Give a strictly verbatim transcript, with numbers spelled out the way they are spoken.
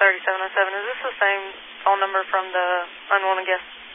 thirty-seven oh seven. Is this the same phone number from the unwanted guest?